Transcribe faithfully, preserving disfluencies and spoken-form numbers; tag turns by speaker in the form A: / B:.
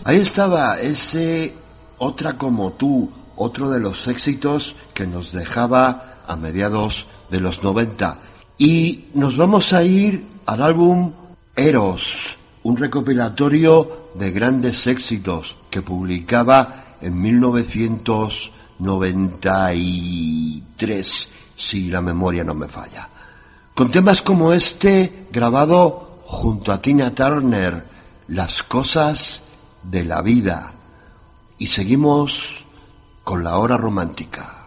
A: Ahí estaba ese Otra como tú, otro de los éxitos que nos dejaba a mediados de los noventa. Y nos vamos a ir al álbum Eros, un recopilatorio de grandes éxitos que publicaba en mil novecientos noventa y tres, si la memoria no me falla. Con temas como este, grabado junto a Tina Turner, Las cosas de la vida. Y seguimos con la hora romántica.